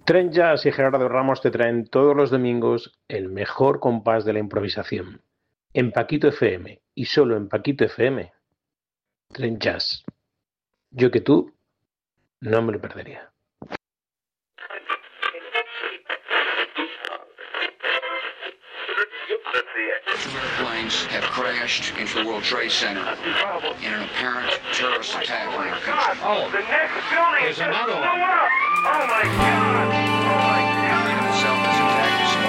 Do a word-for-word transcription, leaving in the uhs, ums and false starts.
Trent Jazz y Gerardo Ramos te traen todos los domingos el mejor compás de la improvisación. En Paquito F M y solo en Paquito F M. Trent Jazz. Yo que tú no me lo perdería. Two airplanes have crashed into the World Trade Center in an apparent terrorist attack on our country. Oh, the next building is another one. Oh my God!